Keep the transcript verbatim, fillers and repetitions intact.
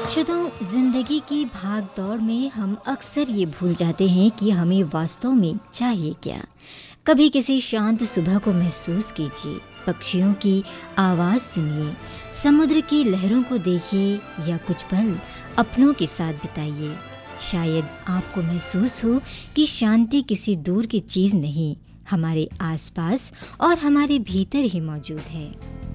श्रोताओं, जिंदगी की भाग दौड़ में हम अक्सर ये भूल जाते हैं कि हमें वास्तव में चाहिए क्या। कभी किसी शांत सुबह को महसूस कीजिए, पक्षियों की आवाज़ सुनिए, समुद्र की लहरों को देखिए या कुछ पल अपनों के साथ बिताइए। शायद आपको महसूस हो कि शांति किसी दूर की चीज़ नहीं, हमारे आसपास और हमारे भीतर ही मौजूद है।